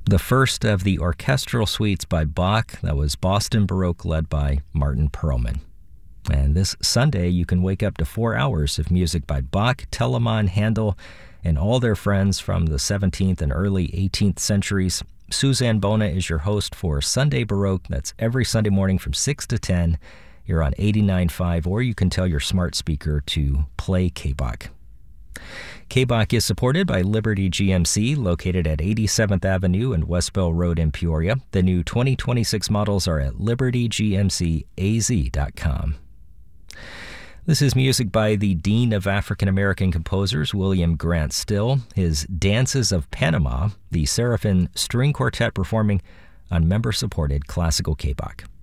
the first of the orchestral suites by Bach. That was Boston Baroque, led by Martin Perlman. And this Sunday, you can wake up to 4 hours of music by Bach, Telemann, Handel, and all their friends from the 17th and early 18th centuries. Suzanne Bona is your host for Sunday Baroque. That's every Sunday morning from 6 to 10. You're on 89.5, or you can tell your smart speaker to play K-Bach. K-Bach is supported by Liberty GMC, located at 87th Avenue and Westbell Road in Peoria. The new 2026 models are at libertygmcaz.com. This is music by the Dean of African American Composers, William Grant Still. His Dances of Panama, the Seraphim String Quartet performing on member-supported classical K-Bach.